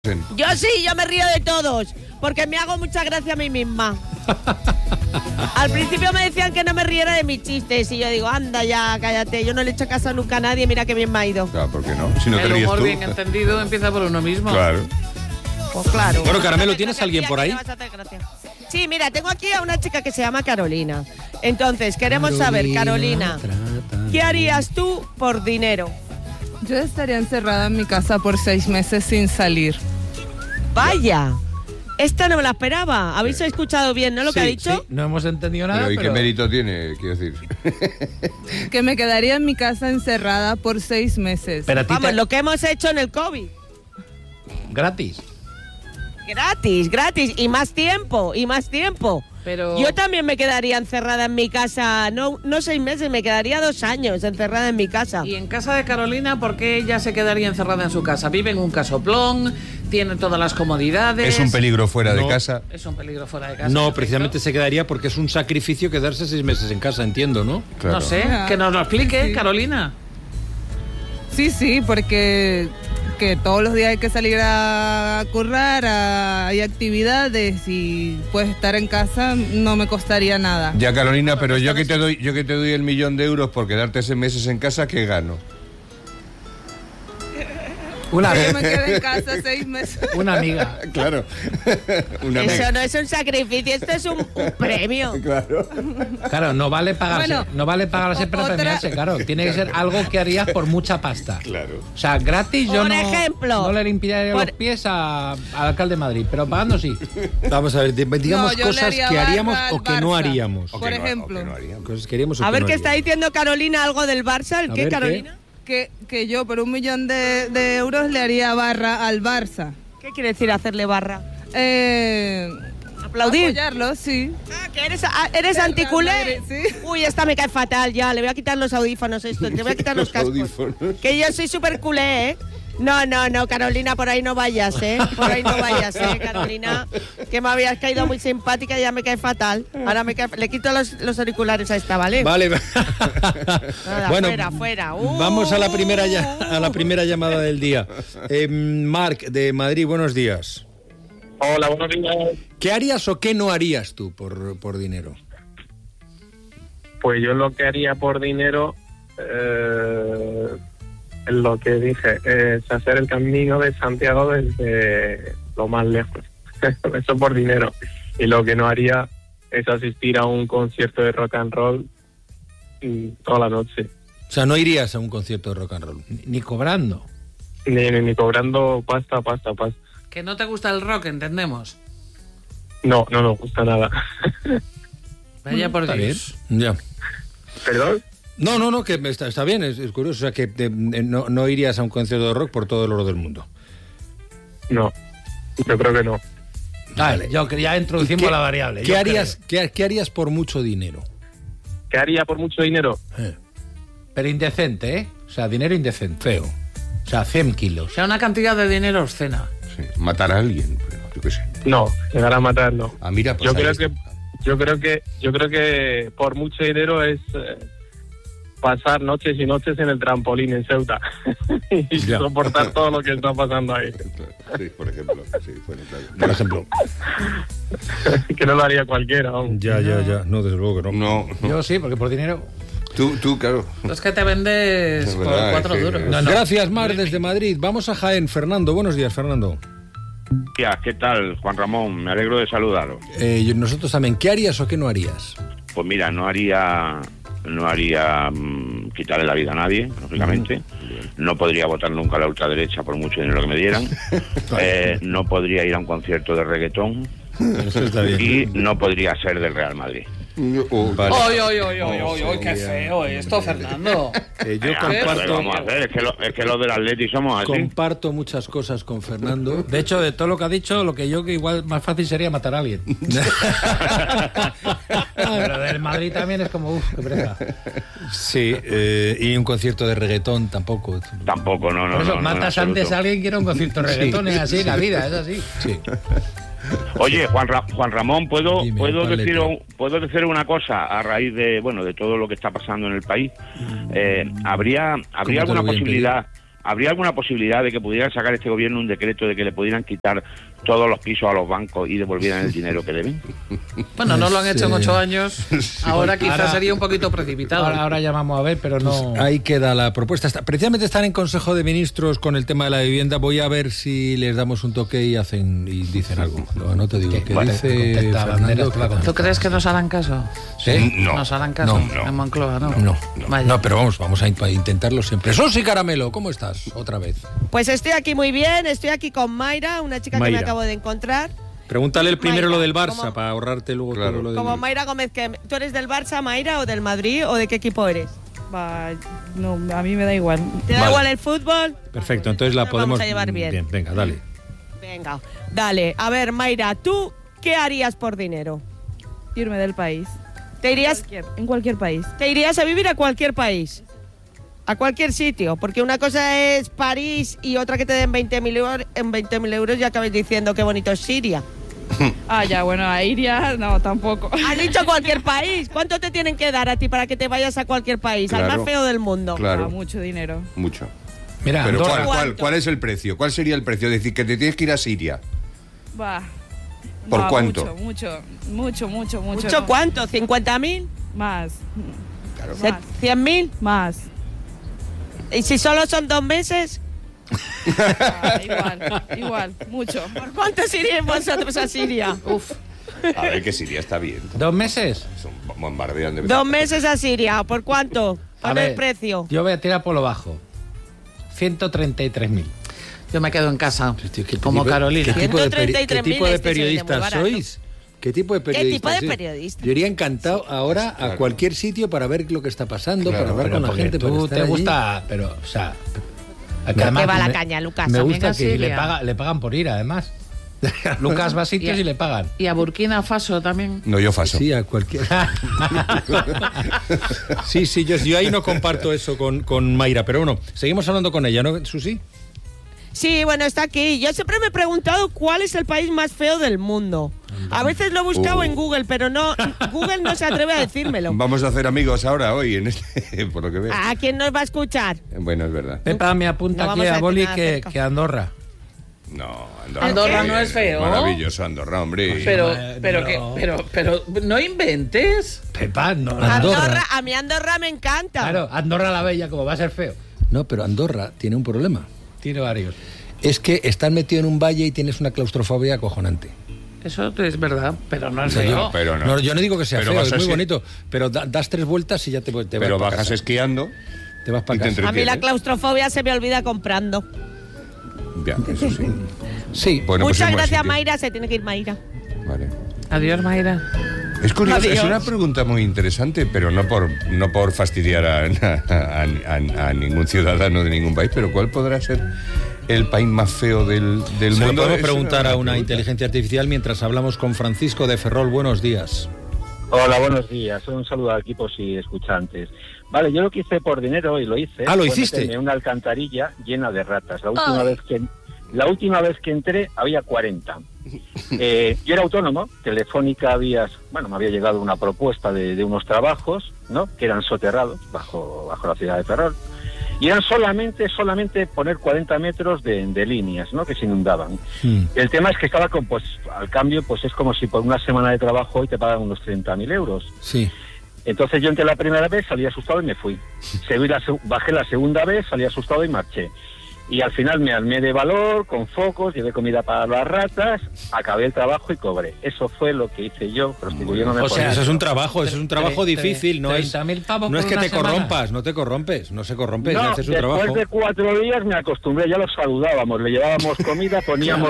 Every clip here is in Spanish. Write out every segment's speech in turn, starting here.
Yo sí, yo me río de todos, porque me hago mucha gracia a mí misma. Al principio me decían que no me riera de mis chistes y yo digo, anda ya, cállate, yo no le he hecho caso nunca a nadie, mira qué bien me ha ido. Claro, ¿por qué no? Si no te El ríes humor tú. bien entendido empieza por uno mismo. Claro. Pues claro. Bueno, Caramelo, ¿tienes a alguien por ahí? Sí, mira, tengo aquí a una chica que se llama Carolina. Entonces, queremos saber, Carolina, ¿qué harías tú por dinero? Yo estaría encerrada en mi casa por 6 meses sin salir. Vaya, esta no me la esperaba. ¿Habéis escuchado bien, no, lo que ha dicho? Sí, no hemos entendido nada, Pero ¿y pero... qué mérito tiene, quiero decir? Que me quedaría en mi casa encerrada por 6 meses. Pero a ti Vamos, lo que hemos hecho en el COVID. gratis. Gratis, y más tiempo. Pero... Yo también me quedaría encerrada en mi casa, no 6 meses, me quedaría 2 años encerrada en mi casa. Y en casa de Carolina, ¿por qué ella se quedaría encerrada en su casa? Vive en un casoplón, tiene todas las comodidades... Es un peligro fuera de No. casa. Es un peligro fuera de casa. No, perfecto. precisamente se quedaría porque es un sacrificio quedarse 6 meses en casa, entiendo, ¿no? Claro. No sé, que nos lo explique, Sí. Carolina. Sí, porque que todos los días hay que salir a currar, hay actividades y pues estar en casa no me costaría nada. Ya, Carolina, pero yo que te doy el 1.000.000 de euros por quedarte 6 meses en casa, ¿qué gano? Una, Que yo me quedé en casa 6 meses. una amiga. Claro. Una Eso amiga. no es un sacrificio, esto es un premio. Claro. Claro, no vale pagarse, Bueno, no vale pagarse para otra- premiarse, claro. Tiene que ser algo que harías por mucha pasta. Claro. O sea, gratis yo Por no, ejemplo. no le limpiaría Por- los pies al alcalde de Madrid, pero pagando sí. Vamos a ver, digamos No, yo le cosas haría que barra haríamos al o que no Barça. haríamos. O Por que no- ejemplo. o que no haríamos. Cosas que haríamos o A que ver no qué está haríamos. diciendo Carolina, algo del Barça, ¿el A qué, ver, ¿qué? Carolina? Que yo por 1.000.000 de euros le haría barra al Barça. ¿Qué quiere decir hacerle barra? ¿Aplaudir? Apoyarlo, sí. Ah, que eres anticulé. Sí. Uy, esta me cae fatal ya, le voy a quitar los audífonos te voy a quitar los cascos. audífonos. Que yo soy súper culé, ¿eh? No, Carolina, por ahí no vayas, ¿eh? Por ahí no vayas, Carolina. Que me habías caído muy simpática y ya me cae fatal. Ahora le quito los auriculares a esta, ¿vale? Vale. Nada, fuera. Vamos a la primera llamada del día. Marc, de Madrid, buenos días. Hola, buenos días. ¿Qué harías o qué no harías tú por dinero? Pues yo lo que haría por dinero, lo que dije, es hacer el camino de Santiago desde lo más lejos. Eso por dinero. Y lo que no haría es asistir a un concierto de rock and roll toda la noche. O sea, no irías a un concierto de rock and roll. Ni cobrando. Ni cobrando pasta. Que no te gusta el rock, entendemos. No me gusta nada. Vaya por Está bien. Dios. Ya. ¿Perdón? No, que está bien, es curioso. O sea, que no irías a un concierto de rock por todo el oro del mundo. No, yo creo que no. Vale, yo ya introducimos ¿Qué- la variable. ¿Qué yo harías, qué harías por mucho dinero? ¿Qué haría por mucho dinero? creo. Pero indecente, ¿eh? O sea, dinero indecente. Feo. O sea, 100 kilos. O sea, una cantidad de dinero obscena. Sí, matar a alguien, pero yo qué sé. No, llegar a matar no. Ah, mira, pues Yo ahí creo está. que por mucho dinero es pasar noches y noches en el trampolín en Ceuta y Ya. soportar todo lo que está pasando ahí. Sí, por ejemplo. Sí, bueno, claro. Por ejemplo. Que no lo haría cualquiera. Vamos. Ya. No, desde luego que no. No, Yo sí, porque por dinero... tú, claro. Es que te vendes Es por verdad, 4 es que- duros. No, Gracias, Mar, desde Madrid. Vamos a Jaén. Fernando, buenos días, Fernando. ¿Qué tal, Juan Ramón? Me alegro de saludaros. Nosotros también. ¿Qué harías o qué no harías? Pues mira, no haría quitarle la vida a nadie, lógicamente. No podría votar nunca a la ultraderecha por mucho dinero que me dieran. No podría ir a un concierto de reggaetón Eso está bien. y no podría ser del Real Madrid. Vale. ¡Ay, qué feo esto, Fernando! Yo ¿Qué comparto, vamos a hacer? Es que los del Atleti somos así. comparto muchas cosas con Fernando. De hecho, de todo lo que ha dicho, lo que yo que igual más fácil sería matar a alguien. Pero del Madrid también es como, qué pereza. Sí, y un concierto de reggaetón tampoco. Tampoco, no. Por eso, no, en matas absoluto. antes a alguien que era un concierto de reggaetón, es así, la vida, es así. Sí. Oye, Juan Ramón, ¿puedo Dime, puedo ¿cuál decir letra? puedo decir una cosa a raíz de todo lo que está pasando en el país? ¿Habría ¿Cómo te alguna lo voy a posibilidad ¿habría alguna posibilidad de que pudieran sacar este gobierno un decreto de que le pudieran quitar todos los pisos a los bancos y devolvieran el dinero que deben? Bueno, no lo han hecho en 8 años. Ahora quizás Ahora- sería un poquito precipitado. Ahora llamamos a ver, pero no... Ahí queda la propuesta. Precisamente están en Consejo de Ministros con el tema de la vivienda. Voy a ver si les damos un toque y dicen algo. No te digo. ¿Qué Vale, dice contesta, Fernando? Banderas, te va a contestar. ¿Tú crees que nos harán caso? ¿Sí? No. ¿Nos harán caso? No. En Moncloa, ¿no? No, Vaya. no, pero vamos a intentarlo siempre. Sosi Caramelo, ¿cómo estás? Otra vez. Pues estoy aquí muy bien, estoy aquí con Mayra, una chica que Mayra. me acabo de encontrar. Pregúntale el primero Mayra, lo del Barça ¿cómo? para ahorrarte luego Claro. todo lo del... Como Mayra Gómez, que ¿tú eres del Barça, Mayra, o del Madrid, o de qué equipo eres? No, a mí me da igual. ¿Te da Vale. igual el fútbol? Perfecto, entonces la Nos podemos... vamos a llevar bien. Venga, dale. Venga, dale. A ver, Mayra, ¿tú qué harías por dinero? Irme del país. ¿Te irías, En cualquier país. te irías a vivir a cualquier país? A cualquier sitio, porque una cosa es París y otra que te den 20.000 euros, en 20.000 euros ya acabas diciendo qué bonito es Siria. Ah, ya, bueno, a Iria no, tampoco. Has dicho cualquier país. ¿Cuánto te tienen que dar a ti para que te vayas a cualquier país? Al Claro. más feo del mundo. Claro. Ah, mucho dinero. Mucho. Mira, Pero Andorra. ¿cuál es el precio? ¿Cuál sería el precio? Es decir, que te tienes que ir a Siria. Va. ¿Por cuánto? Mucho. ¿Mucho cuánto? ¿50.000? Más. Claro. Más. ¿100.000? Más. ¿Y si solo son 2 meses? Igual, mucho. ¿Por cuánto iríais vosotros a Siria? Uf. A ver, que Siria está bien. 2 meses. Son bombardean de 2 meses a Siria. ¿Por cuánto? A Pon ver, el precio. Yo voy a tirar por lo bajo. 133.000. Yo me quedo en casa, Tío, ¿qué como tipo- Carolina. ¿Qué tipo de 133.000 periodistas muy barato. sois? ¿Qué tipo de periodistas? tipo de sois? periodista? Yo iría encantado ahora a Claro. cualquier sitio para ver lo que está pasando, Claro, para hablar Pero con la porque gente. para tú estar te allí. gusta, pero, o sea... que ¿Qué además va la me- caña, Lucas? Me También gusta a que le, Siria. le pagan por ir, además. Lucas va a sitios y le pagan. Y a Burkina Faso también. No, yo faso. Sí, a cualquier. sí, yo ahí no comparto eso con Mayra, pero bueno, seguimos hablando con ella, ¿no, Susi? Sí, bueno, está aquí. Yo siempre me he preguntado cuál es el país más feo del mundo. A veces lo he buscado en Google, pero no, Google no se atreve a decírmelo. Vamos a hacer amigos ahora, hoy, en este, por lo que veo. ¿A quién nos va a escuchar? Bueno, es verdad. Pepa me apunta No aquí vamos a a Boli nada que, cerca. que Andorra. No, Andorra muy no bien, es feo. Maravilloso, Andorra, hombre. Pero, Bueno. pero, no inventes. Pepa, no. Andorra. A mí Andorra me encanta. Claro, Andorra la Bella, como va a ser feo. No, pero Andorra tiene un problema. Tiene varios. Es que estás metido en un valle y tienes una claustrofobia acojonante. Eso es verdad, pero no es O sea, feo. yo, pero no. yo no digo que sea Pero feo, vas es a muy ser- bonito, pero das 3 vueltas y ya te vas Pero para bajas casa. esquiando. Te vas y para te casa. entre- A mí la ¿eh? claustrofobia se me olvida comprando. Ya, eso sí. Sí, Bueno, pues es Muchas buen gracias, sitio. Mayra. Se tiene que ir Mayra. Vale. Adiós, Mayra. Es curioso, es Adiós. una pregunta muy interesante, pero no por fastidiar a ningún ciudadano de ningún país, pero ¿cuál podrá ser el país más feo del se lo mundo? podemos Es preguntar una a una pregunta. inteligencia artificial mientras hablamos con Francisco de Ferrol. Buenos días. Hola, buenos días. Un saludo a equipos y escuchantes. Vale, yo lo que hice por dinero y lo hice. Ah, ¿lo fue hiciste? meterme en una alcantarilla llena de ratas. La última vez que entré había 40. Yo era autónomo. Telefónica me había llegado una propuesta de unos trabajos, ¿no? Que eran soterrados bajo la ciudad de Ferrol. Y eran solamente poner 40 metros de líneas, ¿no? Que se inundaban. El tema es que estaba al cambio, pues es como si por una semana de trabajo hoy te pagan unos 30.000 euros. Sí. Entonces yo entré la primera vez, salí asustado y me fui. Bajé la segunda vez, salí asustado y marché. Y al final me armé de valor, con focos, llevé comida para las ratas, acabé el trabajo y cobré. Eso fue lo que hice yo, prostituyéndome O por sea, dinero. Eso es un trabajo difícil, no es 30.000 pavos no es por que una te semana. corrompas, no te corrompes, no se corrompe, No, haces un después trabajo. de 4 días me acostumbré, ya los saludábamos, le llevábamos comida,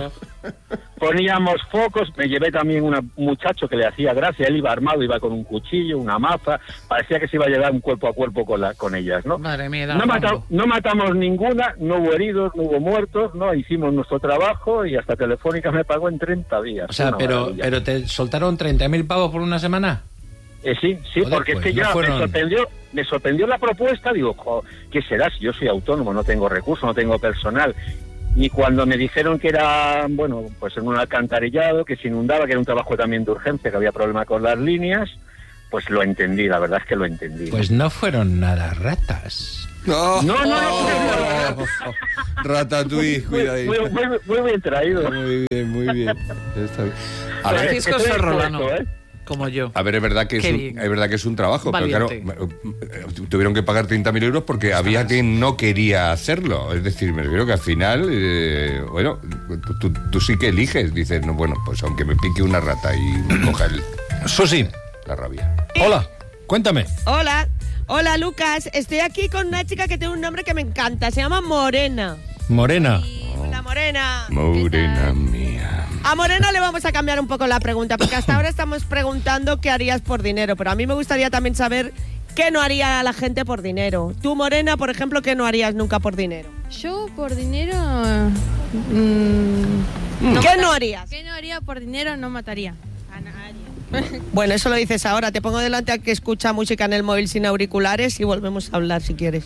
poníamos focos, me llevé también un muchacho que le hacía gracia, él iba armado, iba con un cuchillo, una maza, parecía que se iba a llevar un cuerpo a cuerpo con ellas, ¿no? Madre mía, No matamos ninguna, no hubo heridos, no hubo muertos, no hicimos nuestro trabajo y hasta Telefónica me pagó en 30 días. O sea, Una maravilla. pero te soltaron 30.000 pavos por una semana. Sí, Joder, porque pues es que no ya fueron- me sorprendió la propuesta, digo, ¿qué será si yo soy autónomo, no tengo recursos, no tengo personal? Y cuando me dijeron que era, pues en un alcantarillado, que se inundaba, que era un trabajo también de urgencia, que había problema con las líneas, pues lo entendí, la verdad es que lo entendí. Pues no fueron nada ratas. No, No. Ratatouille, cuidadito. Muy bien traído. Muy bien. Está bien. A ver, Francisco estoy Serrolano, dispuesto, como yo. A ver, es verdad que Qué es bien. verdad que es un trabajo, pero claro, Valiente. tuvieron que pagar 30.000 euros porque había quien no quería hacerlo. Es decir, me refiero que al final, bueno, tú sí que eliges. Dices, no, bueno, pues aunque me pique una rata y me coja Susi, la rabia. hola, cuéntame. Hola Lucas, estoy aquí con una chica que tiene un nombre que me encanta, se llama Morena. Morena. Hola Morena. Morena mía. A Morena le vamos a cambiar un poco la pregunta, porque hasta ahora estamos preguntando qué harías por dinero, pero a mí me gustaría también saber qué no haría la gente por dinero. Tú, Morena, por ejemplo, ¿qué no harías nunca por dinero? Yo por dinero... ¿Qué no harías? ¿Qué no haría por dinero? No mataría a nadie. Bueno, eso lo dices ahora. Te pongo delante a que escucha música en el móvil sin auriculares y volvemos a hablar si quieres.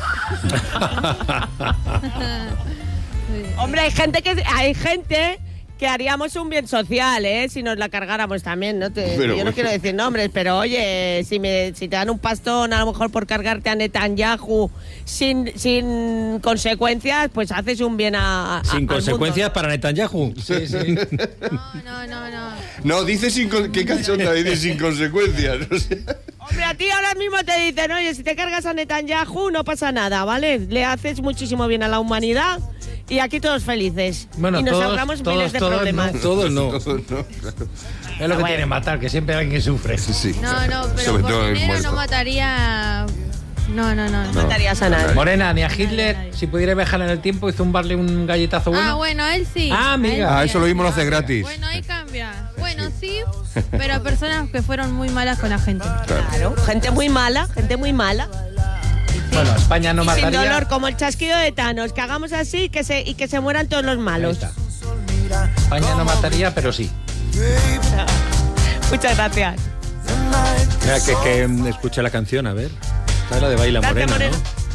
Hombre, hay gente que haríamos un bien social, si nos la cargáramos también, ¿no? Yo no quiero decir nombres, pero oye, si te dan un pastón a lo mejor por cargarte a Netanyahu sin consecuencias, pues haces un bien Sin al consecuencias mundo. para Netanyahu. Sí. No. No, dice qué cachonda, dice sin consecuencias. No sé. Hombre, a ti ahora mismo te dicen, oye, si te cargas a Netanyahu no pasa nada, ¿vale? Le haces muchísimo bien a la humanidad y aquí todos felices. Bueno, y nos todos, ahorramos todos, miles de todos problemas. no. Todos no. Claro. Es lo que tiene matar, que siempre hay alguien que sufre. Sí. No, pero Sobre todo por el dinero muerto. no mataría... No. No matarías a nadie. Morena, ni a Hitler, si pudiera viajar en el tiempo y zumbarle un galletazo bueno. Ah, bueno, a él sí. Ah, amiga. A él sí, Eso lo a él mismo lo sí. hace gratis. Bueno, ahí cambia. Bueno, sí, pero a personas que fueron muy malas con la gente. Claro, gente muy mala. Bueno, España no Y sin mataría. dolor, como el chasquido de Thanos, que hagamos así y que se mueran todos los Ahí malos. está. España no mataría, pero sí. Muchas gracias. Mira, que escuche la canción, a ver. Esta es la de Baila Gracias, Morena, Morena. ¿no?